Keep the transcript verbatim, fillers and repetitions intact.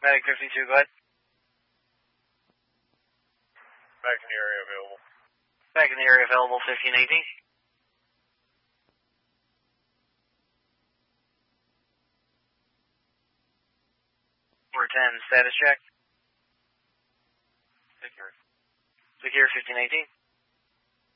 Medic fifty-two, go ahead. Back in the area available. Back in the area available, fifteen eighteen. four ten, status check. Secure. Secure, fifteen eighteen.